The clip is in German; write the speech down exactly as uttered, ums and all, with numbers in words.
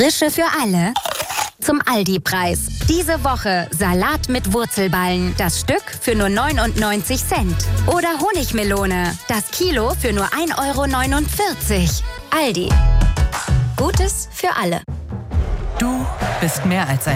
Frische für alle zum Aldi-Preis. Diese Woche Salat mit Wurzelballen. Das Stück für nur neunundneunzig Cent. Oder Honigmelone. Das Kilo für nur ein Euro neunundvierzig. Aldi. Gutes für alle. Du bist mehr als ein